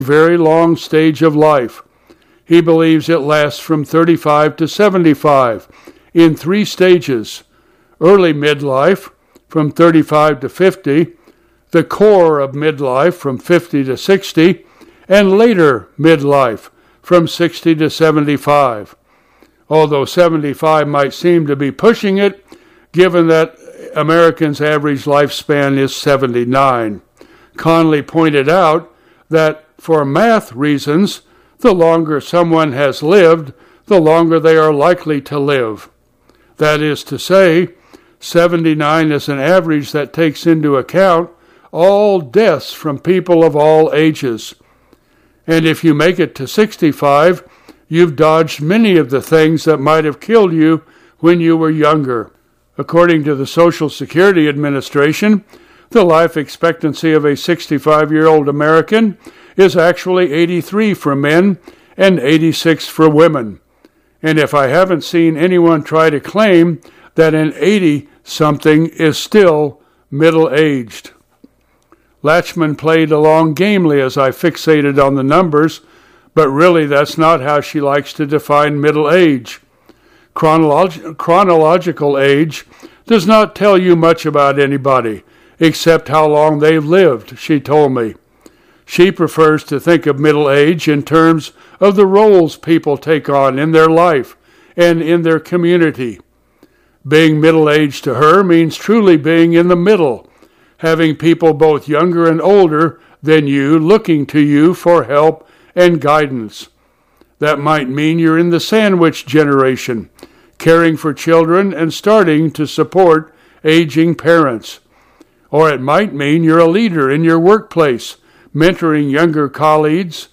very long stage of life. He believes it lasts from 35 to 75 in 3 stages: early midlife from 35 to 50, the core of midlife from 50 to 60, and later midlife from 60 to 75. Although 75 might seem to be pushing it, given that Americans' average lifespan is 79. Conley pointed out that for math reasons, the longer someone has lived, the longer they are likely to live. That is to say, 79 is an average that takes into account all deaths from people of all ages. And if you make it to 65, you've dodged many of the things that might have killed you when you were younger. According to the Social Security Administration, the life expectancy of a 65-year-old American is actually 83 for men and 86 for women. And if I haven't seen anyone try to claim that an 80-something is still middle-aged. Latchman played along gamely as I fixated on the numbers, but really that's not how she likes to define middle age. Chronological age does not tell you much about anybody, except how long they've lived, she told me. She prefers to think of middle age in terms of the roles people take on in their life and in their community. Being middle-aged to her means truly being in the middle, having people both younger and older than you looking to you for help and guidance. That might mean you're in the sandwich generation, caring for children and starting to support aging parents. Or it might mean you're a leader in your workplace, mentoring younger colleagues,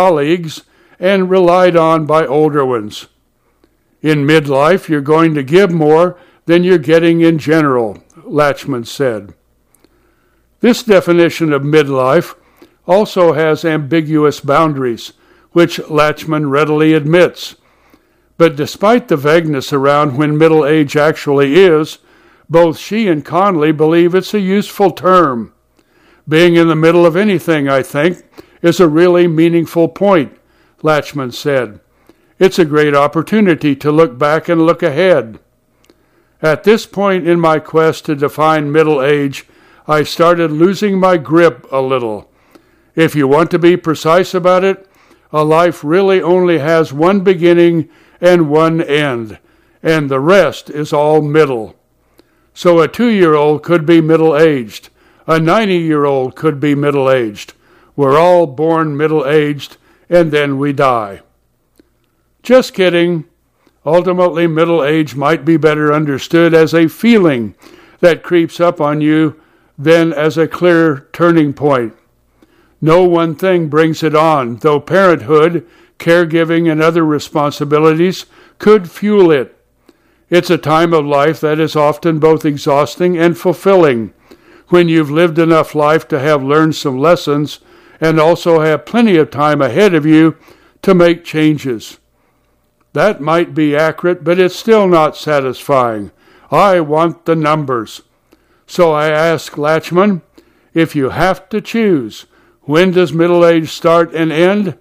and relied on by older ones. In midlife, you're going to give more than you're getting in general, Latchman said. This definition of midlife also has ambiguous boundaries, which Latchman readily admits. But despite the vagueness around when middle age actually is, both she and Conley believe it's a useful term. Being in the middle of anything, I think, is a really meaningful point, Latchman said. It's a great opportunity to look back and look ahead. At this point in my quest to define middle age, I started losing my grip a little. If you want to be precise about it, a life really only has one beginning and one end, and the rest is all middle. So a 2-year-old could be middle-aged. A 90-year-old could be middle-aged. We're all born middle-aged, and then we die. Just kidding. Ultimately, middle age might be better understood as a feeling that creeps up on you than as a clear turning point. No one thing brings it on, though parenthood, caregiving, and other responsibilities could fuel it. It's a time of life that is often both exhausting and fulfilling, when you've lived enough life to have learned some lessons and also have plenty of time ahead of you to make changes. That might be accurate, but it's still not satisfying. I want the numbers. So I asked Latchman, if you have to choose, when does middle age start and end?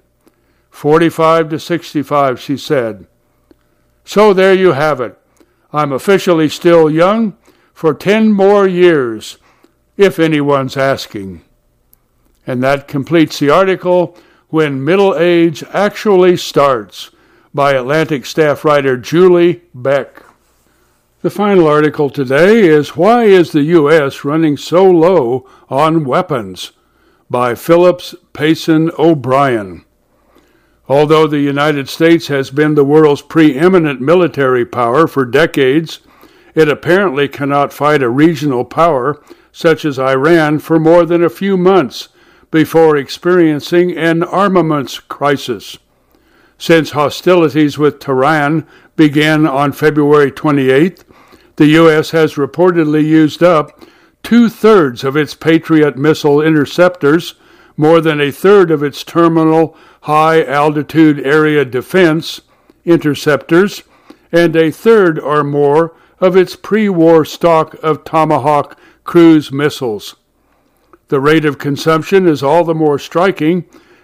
45 to 65, she said. So there you have it. I'm officially still young for 10 more years, if anyone's asking. And that completes the article, When Middle Age Actually Starts, by Atlantic staff writer Julie Beck. The final article today is Why is the U.S. Running So Low on Weapons? By Phillips Payson O'Brien. Although the United States has been the world's preeminent military power for decades, it apparently cannot fight a regional power such as Iran for more than a few months before experiencing an armaments crisis. Since hostilities with Tehran began on February 28th, the U.S. has reportedly used up 2/3 of its Patriot missile interceptors, more than 1/3 of its terminal high-altitude area defense interceptors, and 1/3 or more of its pre-war stock of Tomahawk cruise missiles. The rate of consumption is all the more striking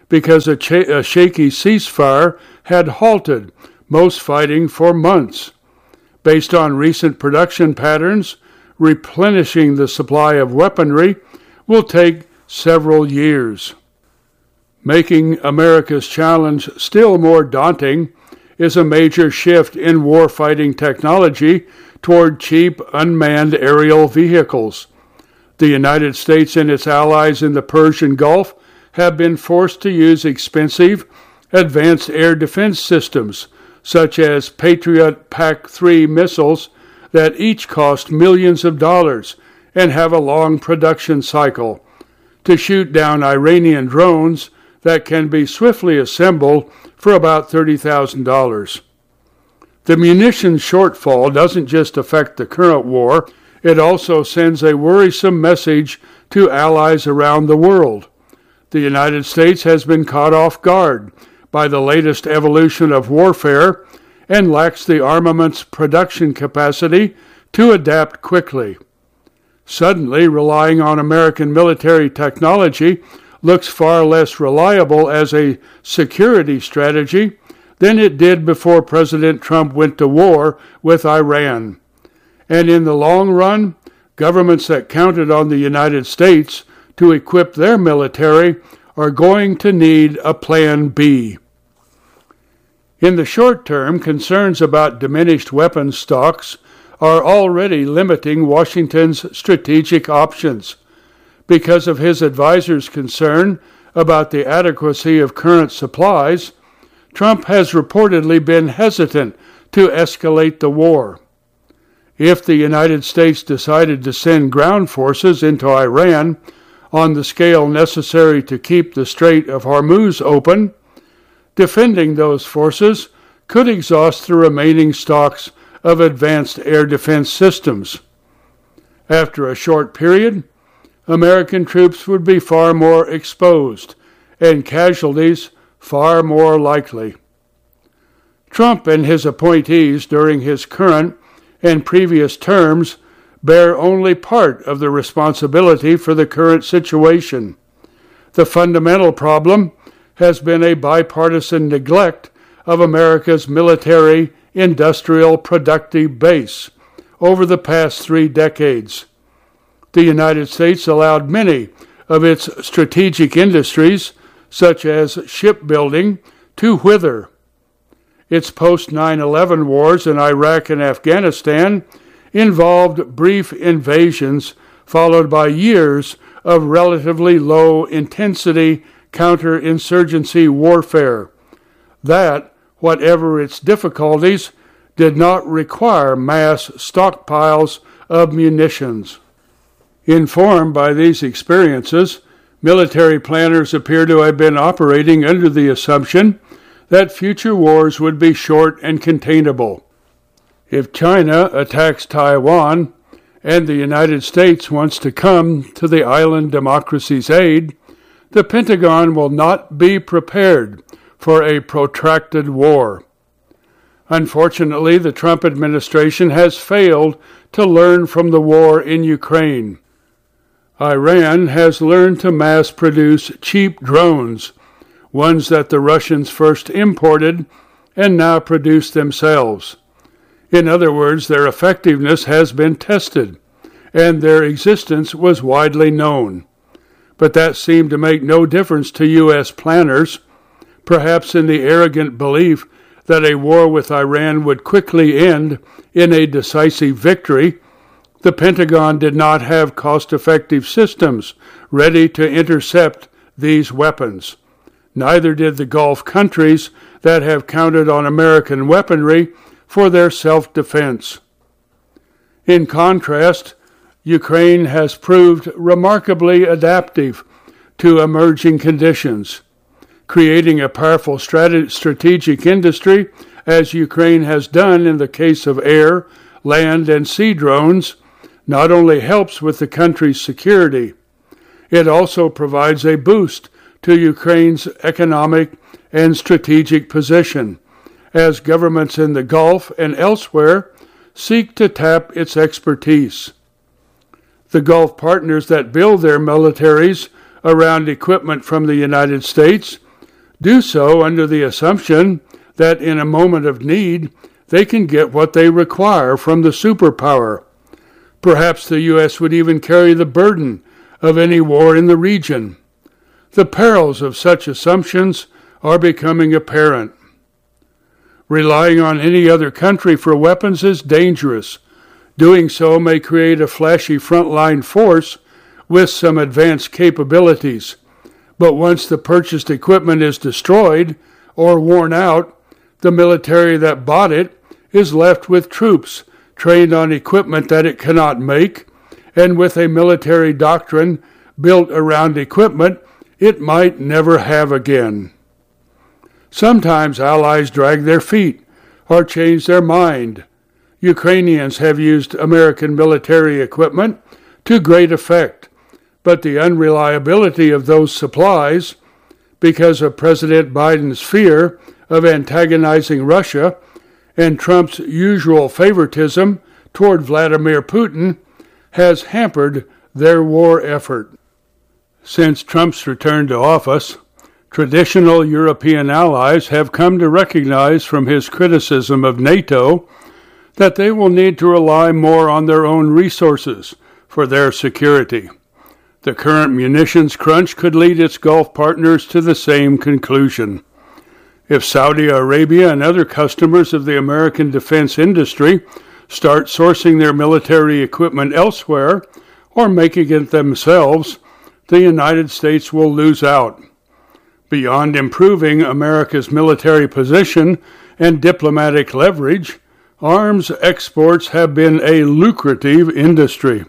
because a shaky ceasefire had halted most fighting for months. Based on recent production patterns, replenishing the supply of weaponry will take several years. Making America's challenge still more daunting is a major shift in warfighting technology toward cheap, unmanned aerial vehicles. The United States and its allies in the Persian Gulf have been forced to use expensive, advanced air defense systems, such as Patriot PAC-3 missiles that each cost millions of dollars and have a long production cycle, to shoot down Iranian drones that can be swiftly assembled for about $30,000. The munitions shortfall doesn't just affect the current war, it also sends a worrisome message to allies around the world. The United States has been caught off guard by the latest evolution of warfare and lacks the armaments production capacity to adapt quickly. Suddenly, relying on American military technology looks far less reliable as a security strategy than it did before President Trump went to war with Iran. And in the long run, governments that counted on the United States to equip their military are going to need a Plan B. In the short term, concerns about diminished weapons stocks are already limiting Washington's strategic options. Because of his advisors' concern about the adequacy of current supplies, Trump has reportedly been hesitant to escalate the war. If the United States decided to send ground forces into Iran on the scale necessary to keep the Strait of Hormuz open, defending those forces could exhaust the remaining stocks of advanced air defense systems. After a short period, American troops would be far more exposed and casualties far more likely. Trump and his appointees during his current and previous terms bear only part of the responsibility for the current situation. The fundamental problem has been a bipartisan neglect of America's military, industrial, productive base over the past 3 decades. The United States allowed many of its strategic industries, such as shipbuilding, to wither. Its post-9/11 wars in Iraq and Afghanistan involved brief invasions followed by years of relatively low-intensity counterinsurgency warfare. That, whatever its difficulties, did not require mass stockpiles of munitions. Informed by these experiences, military planners appear to have been operating under the assumption that future wars would be short and containable. If China attacks Taiwan and the United States wants to come to the island democracy's aid, the Pentagon will not be prepared for a protracted war. Unfortunately, the Trump administration has failed to learn from the war in Ukraine. Iran has learned to mass-produce cheap drones, ones that the Russians first imported and now produce themselves. In other words, their effectiveness has been tested, and their existence was widely known. But that seemed to make no difference to U.S. planners, perhaps in the arrogant belief that a war with Iran would quickly end in a decisive victory. The Pentagon did not have cost-effective systems ready to intercept these weapons. Neither did the Gulf countries that have counted on American weaponry for their self-defense. In contrast, Ukraine has proved remarkably adaptive to emerging conditions, creating a powerful strategic industry, as Ukraine has done in the case of air, land, and sea drones. Not only helps with the country's security, it also provides a boost to Ukraine's economic and strategic position, as governments in the Gulf and elsewhere seek to tap its expertise. The Gulf partners that build their militaries around equipment from the United States do so under the assumption that in a moment of need, they can get what they require from the superpower. Perhaps the U.S. would even carry the burden of any war in the region. The perils of such assumptions are becoming apparent. Relying on any other country for weapons is dangerous. Doing so may create a flashy frontline force with some advanced capabilities. But once the purchased equipment is destroyed or worn out, the military that bought it is left with troops trained on equipment that it cannot make, and with a military doctrine built around equipment it might never have again. Sometimes allies drag their feet or change their mind. Ukrainians have used American military equipment to great effect, but the unreliability of those supplies, because of President Biden's fear of antagonizing Russia and Trump's usual favoritism toward Vladimir Putin, has hampered their war effort. Since Trump's return to office, traditional European allies have come to recognize from his criticism of NATO that they will need to rely more on their own resources for their security. The current munitions crunch could lead its Gulf partners to the same conclusion. If Saudi Arabia and other customers of the American defense industry start sourcing their military equipment elsewhere or making it themselves, the United States will lose out. Beyond improving America's military position and diplomatic leverage, arms exports have been a lucrative industry.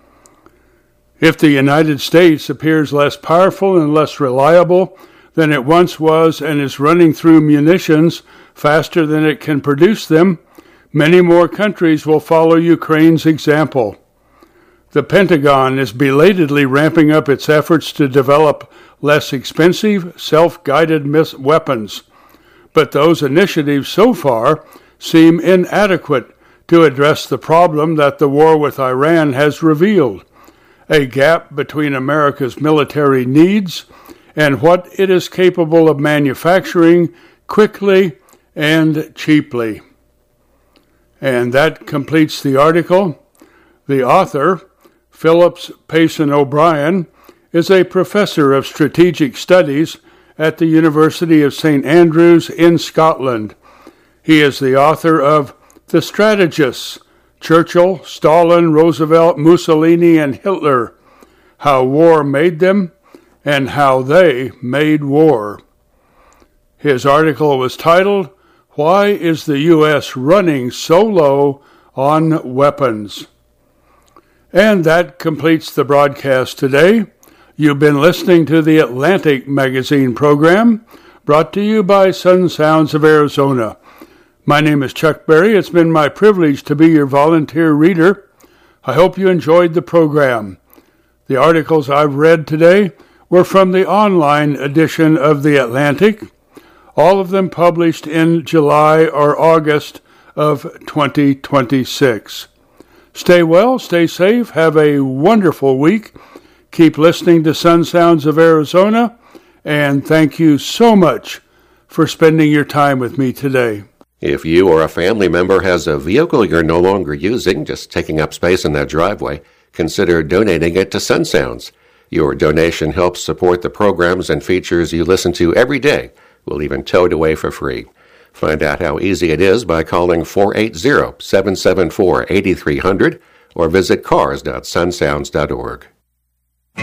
If the United States appears less powerful and less reliable than it once was and is running through munitions faster than it can produce them, many more countries will follow Ukraine's example. The Pentagon is belatedly ramping up its efforts to develop less expensive, self-guided weapons, but those initiatives so far seem inadequate to address the problem that the war with Iran has revealed: a gap between America's military needs and what it is capable of manufacturing quickly and cheaply. And that completes the article. The author, Phillips Payson O'Brien, is a professor of strategic studies at the University of St. Andrews in Scotland. He is the author of The Strategists: Churchill, Stalin, Roosevelt, Mussolini, and Hitler, How War Made Them and How They Made War. His article was titled, Why is the U.S. Running So Low on Weapons? And that completes the broadcast today. You've been listening to the Atlantic Magazine program, brought to you by Sun Sounds of Arizona. My name is Chuck Berry. It's been my privilege to be your volunteer reader. I hope you enjoyed the program. The articles I've read today were from the online edition of The Atlantic, all of them published in July or August of 2026. Stay well, stay safe, have a wonderful week. Keep listening to Sun Sounds of Arizona, and thank you so much for spending your time with me today. If you or a family member has a vehicle you're no longer using, just taking up space in that driveway, consider donating it to Sun Sounds. Your donation helps support the programs and features you listen to every day. We'll even tow it away for free. Find out how easy it is by calling 480-774-8300 or visit cars.sunsounds.org.